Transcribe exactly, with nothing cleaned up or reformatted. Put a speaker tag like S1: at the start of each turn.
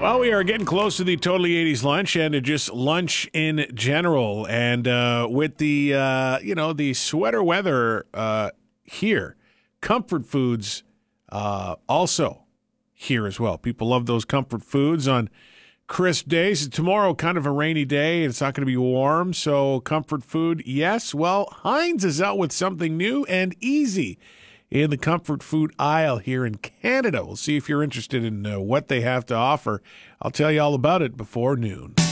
S1: Well, we are getting close to the Totally eighties lunch and to just lunch in general. And uh, with the, uh, you know, the sweater weather uh, here, comfort foods uh, also here as well. People love those comfort foods on crisp days. Tomorrow, kind of a rainy day. It's not going to be warm, so comfort food, yes. Well, Heinz is out with something new and easy in the comfort food aisle here in Canada. We'll see if you're interested in uh, what they have to offer. I'll tell you all about it before noon.